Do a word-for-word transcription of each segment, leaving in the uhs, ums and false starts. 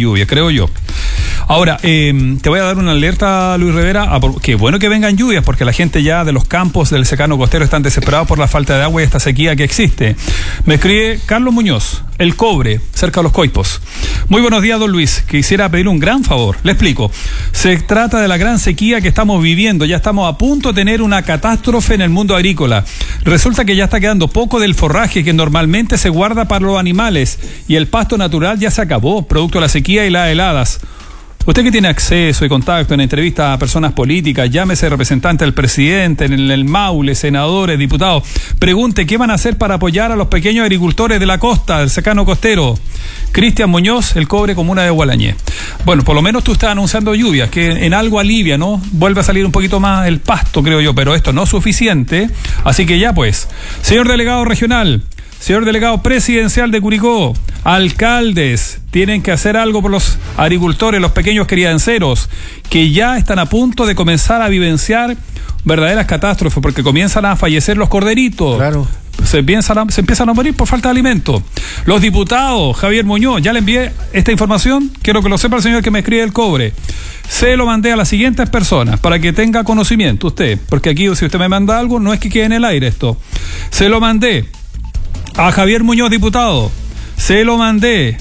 lluvia, creo yo. Ahora, eh, te voy a dar una alerta, Luis Rivera, a por, que bueno que vengan lluvias, porque la gente ya de los campos del secano costero están desesperados por la falta de agua y esta sequía que existe. Me escribe Carlos Muñoz, El Cobre, cerca de Los Coipos. Muy buenos días, don Luis. Quisiera pedir un gran favor. Le explico. Se trata de la gran sequía que estamos viviendo. Ya estamos a punto de tener una catástrofe en el mundo agrícola. Resulta que ya está quedando poco del forraje que normalmente se guarda para los animales y el pasto natural ya se acabó, producto de la sequía y las heladas. Usted que tiene acceso y contacto en entrevistas a personas políticas, llámese representante del presidente, en el Maule, senadores, diputados, pregunte qué van a hacer para apoyar a los pequeños agricultores de la costa, del secano costero. Cristian Muñoz, El Cobre, comuna de Gualañé. Bueno, por lo menos tú estás anunciando lluvias, que en algo alivia, ¿no? Vuelve a salir un poquito más el pasto, creo yo, pero esto no es suficiente. Así que ya pues, señor delegado regional, señor delegado presidencial de Curicó, alcaldes, tienen que hacer algo por los agricultores, los pequeños crianceros, que ya están a punto de comenzar a vivenciar verdaderas catástrofes, porque comienzan a fallecer los corderitos. Claro. Se empiezan, a, se empiezan a morir por falta de alimento. Los diputados, Javier Muñoz, ya le envié esta información, quiero que lo sepa el señor que me escribe El Cobre. Se lo mandé a las siguientes personas para que tenga conocimiento usted, porque aquí si usted me manda algo, no es que quede en el aire esto. Se lo mandé a Javier Muñoz, diputado. Se lo mandé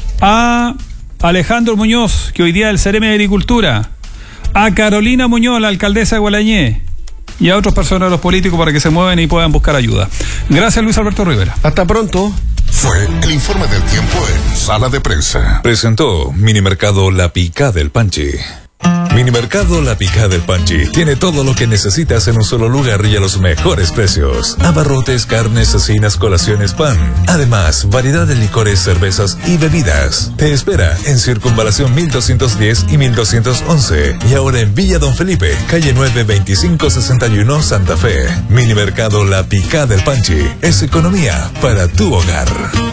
a Alejandro Muñoz, que hoy día es el Ceremi de Agricultura. A Carolina Muñoz, la alcaldesa de Gualañé. Y a otros personeros políticos para que se muevan y puedan buscar ayuda. Gracias, Luis Alberto Rivera. Hasta pronto. Fue el informe del tiempo en Sala de Prensa. Presentó Minimercado La Picá del Panchi. Minimercado La Picá del Panchi tiene todo lo que necesitas en un solo lugar y a los mejores precios. Abarrotes, carnes, cecinas, colaciones, pan. Además, variedad de licores, cervezas y bebidas. Te espera en Circunvalación mil doscientos diez y mil doscientos once. Y ahora en Villa Don Felipe, calle nueve veinticinco sesenta y uno, Santa Fe. Minimercado La Picá del Panchi es economía para tu hogar.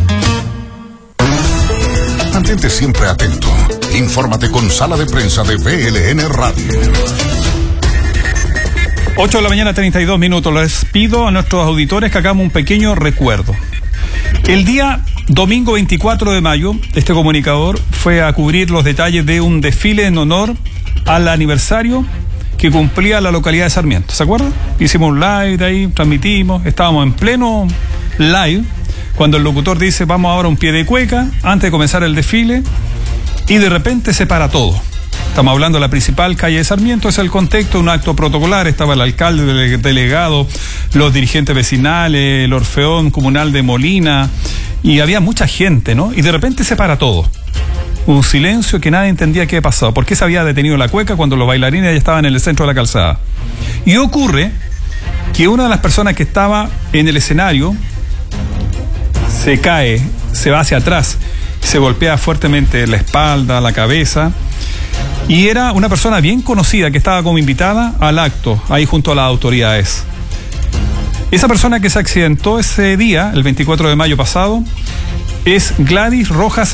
Mantente siempre atento. Infórmate con Sala de Prensa de V L N Radio. ocho de la mañana, treinta y dos minutos. Les pido a nuestros auditores que hagamos un pequeño recuerdo. El día domingo veinticuatro de mayo, este comunicador fue a cubrir los detalles de un desfile en honor al aniversario que cumplía la localidad de Sarmiento. ¿Se acuerdan? Hicimos un live de ahí, transmitimos, estábamos en pleno live, cuando el locutor dice, vamos ahora a un pie de cueca, antes de comenzar el desfile, y de repente se para todo. Estamos hablando de la principal calle de Sarmiento, es el contexto de un acto protocolar, estaba el alcalde, el delegado, los dirigentes vecinales, el Orfeón Comunal de Molina, y había mucha gente, ¿no? Y de repente se para todo. Un silencio que nadie entendía qué había pasado, por qué se había detenido la cueca cuando los bailarines ya estaban en el centro de la calzada. Y ocurre que una de las personas que estaba en el escenario se cae, se va hacia atrás, se golpea fuertemente la espalda, la cabeza, y era una persona bien conocida que estaba como invitada al acto, ahí junto a las autoridades. Esa persona que se accidentó ese día, el veinticuatro de mayo pasado, es Gladys Rojas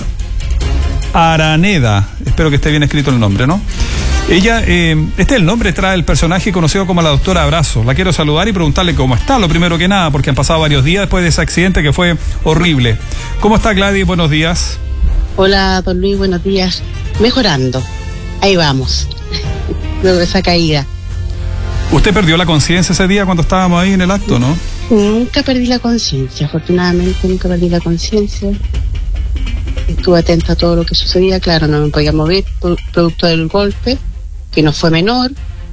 Araneda, espero que esté bien escrito el nombre, ¿no? Ella, eh, este es el nombre, trae el personaje conocido como la doctora Abrazo. La quiero saludar y preguntarle cómo está, lo primero que nada, porque han pasado varios días después de ese accidente que fue horrible. ¿Cómo está, Gladys? Buenos días. Hola, don Luis, buenos días. Mejorando, ahí vamos, luego de esa caída. ¿Usted perdió la conciencia ese día cuando estábamos ahí en el acto, no? Nunca perdí la conciencia, afortunadamente nunca perdí la conciencia. Estuve atenta a todo lo que sucedía, claro, no me podía mover, producto del golpe, que no fue menor,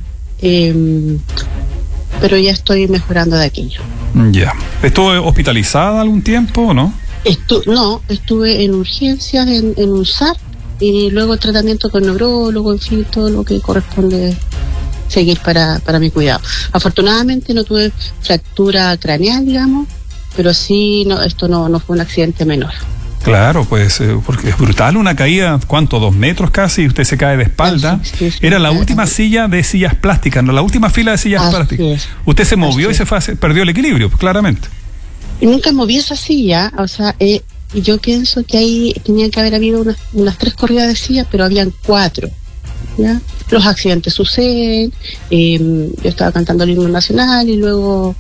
eh, pero ya estoy mejorando de aquello. Ya. ¿Estuvo hospitalizada algún tiempo o no? Estu no, estuve en urgencias, en, en un S A R, y luego tratamiento con neurólogo, en fin, todo lo que corresponde seguir para, para mi cuidado. Afortunadamente no tuve fractura craneal, digamos, pero sí, no, esto no, no fue un accidente menor. Claro, pues, eh, porque es brutal una caída, ¿cuánto? Dos metros casi, y usted se cae de espalda. Sí, sí, sí, Era la última silla de sillas plásticas, no, la última fila de sillas Así plásticas. Es. Usted se movió Así y se fue, perdió el equilibrio, claramente. Y nunca moví esa silla, o sea, eh, yo pienso que ahí tenía que haber habido unas, unas tres corridas de sillas, pero habían cuatro, ¿ya? Los accidentes suceden, eh, yo estaba cantando el himno nacional y luego,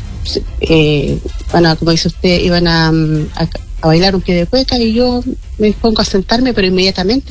eh, bueno, como dice usted, iban a, a a bailar un pie de cueca y yo me pongo a sentarme, pero inmediatamente